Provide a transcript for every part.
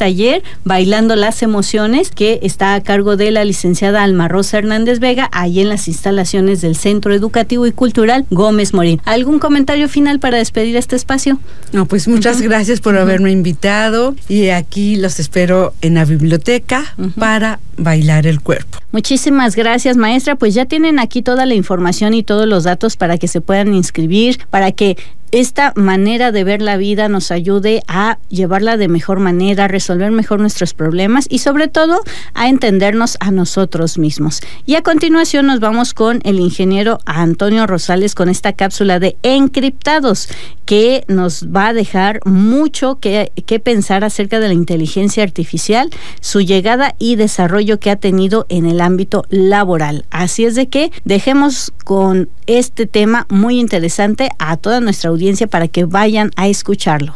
taller Bailando las Emociones, que está a cargo de la licenciada Alma Rosa Hernández Vega, ahí en las instalaciones del Centro Educativo y Cultural Gómez Morín. ¿Algún comentario final para despedir este espacio? No, pues muchas gracias por haberme invitado, y aquí los espero en la biblioteca para bailar el cuerpo. Muchísimas gracias, maestra. Pues ya tienen aquí toda la información y todos los datos para que se puedan inscribir, para que esta manera de ver la vida nos ayude a llevarla de mejor manera, a resolver mejor nuestros problemas y sobre todo a entendernos a nosotros mismos. Y a continuación nos vamos con el ingeniero Antonio Rosales con esta cápsula de Encriptados, que nos va a dejar mucho que pensar acerca de la inteligencia artificial, su llegada y desarrollo que ha tenido en el ámbito laboral. Así es de que dejemos con este tema muy interesante a toda nuestra audiencia para que vayan a escucharlo.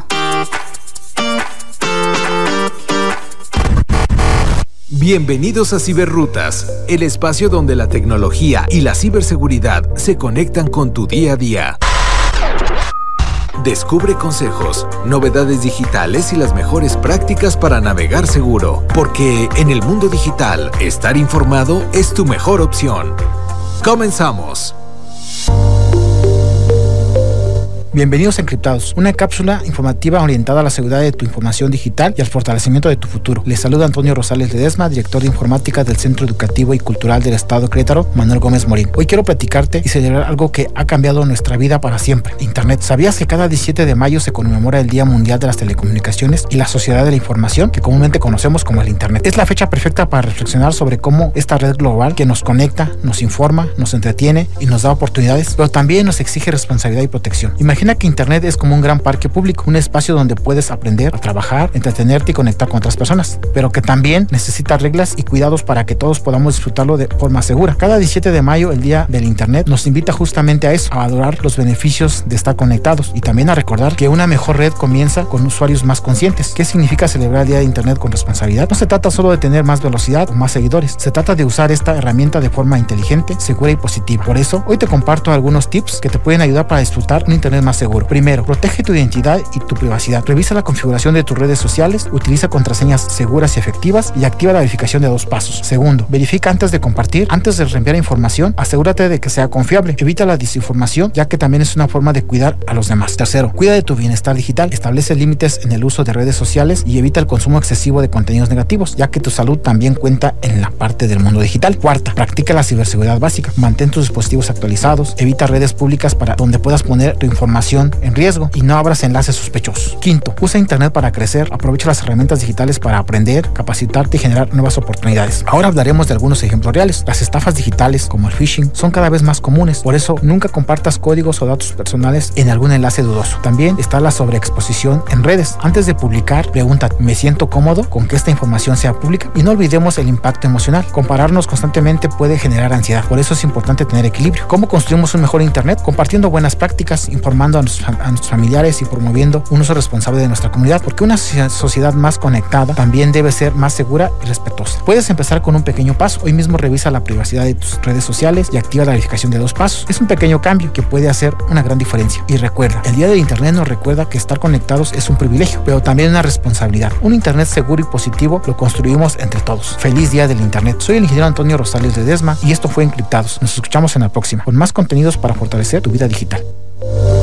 Bienvenidos a Ciberrutas, el espacio donde la tecnología y la ciberseguridad se conectan con tu día a día. Descubre consejos, novedades digitales y las mejores prácticas para navegar seguro, porque en el mundo digital, estar informado es tu mejor opción. ¡Comenzamos! Bienvenidos a Encriptados, una cápsula informativa orientada a la seguridad de tu información digital y al fortalecimiento de tu futuro. Les saluda Antonio Rosales Ledesma, director de informática del Centro Educativo y Cultural del Estado de Querétaro, Manuel Gómez Morín. Hoy quiero platicarte y celebrar algo que ha cambiado nuestra vida para siempre: Internet. ¿Sabías que cada 17 de mayo se conmemora el Día Mundial de las Telecomunicaciones y la Sociedad de la Información, que comúnmente conocemos como el Internet? Es la fecha perfecta para reflexionar sobre cómo esta red global que nos conecta, nos informa, nos entretiene y nos da oportunidades, pero también nos exige responsabilidad y protección. Imagina que Internet es como un gran parque público, un espacio donde puedes aprender, a trabajar, entretenerte y conectar con otras personas, pero que también necesita reglas y cuidados para que todos podamos disfrutarlo de forma segura. Cada 17 de mayo, el Día del Internet, nos invita justamente a eso, a valorar los beneficios de estar conectados y también a recordar que una mejor red comienza con usuarios más conscientes. ¿Qué significa celebrar el Día de Internet con responsabilidad? No se trata solo de tener más velocidad o más seguidores, se trata de usar esta herramienta de forma inteligente, segura y positiva. Por eso, hoy te comparto algunos tips que te pueden ayudar para disfrutar un Internet más seguro. Primero, protege tu identidad y tu privacidad. Revisa la configuración de tus redes sociales, utiliza contraseñas seguras y efectivas y activa la verificación de 2 pasos. Segundo, verifica antes de compartir, antes de reenviar información, asegúrate de que sea confiable. Evita la desinformación, ya que también es una forma de cuidar a los demás. Tercero, cuida de tu bienestar digital. Establece límites en el uso de redes sociales y evita el consumo excesivo de contenidos negativos, ya que tu salud también cuenta en la parte del mundo digital. Cuarta, practica la ciberseguridad básica. Mantén tus dispositivos actualizados, evita redes públicas para donde puedas poner tu información en riesgo y no abras enlaces sospechosos. Quinto, usa Internet para crecer. Aprovecha las herramientas digitales para aprender, capacitarte y generar nuevas oportunidades. Ahora hablaremos de algunos ejemplos reales. Las estafas digitales, como el phishing, son cada vez más comunes. Por eso, nunca compartas códigos o datos personales en algún enlace dudoso. También está la sobreexposición en redes. Antes de publicar, pregúntate: ¿me siento cómodo con que esta información sea pública? Y no olvidemos el impacto emocional. Compararnos constantemente puede generar ansiedad. Por eso es importante tener equilibrio. ¿Cómo construimos un mejor Internet? Compartiendo buenas prácticas, informando a nuestros familiares y promoviendo un uso responsable de nuestra comunidad, porque una sociedad más conectada también debe ser más segura y respetuosa. Puedes empezar con un pequeño paso. Hoy mismo revisa la privacidad de tus redes sociales y activa la verificación de 2 pasos. Es un pequeño cambio que puede hacer una gran diferencia. Y recuerda, el Día del Internet nos recuerda que estar conectados es un privilegio, pero también una responsabilidad. Un Internet seguro y positivo lo construimos entre todos. Feliz Día del Internet. Soy el ingeniero Antonio Rosales Ledesma y esto fue Encriptados. Nos escuchamos en la próxima, con más contenidos para fortalecer tu vida digital.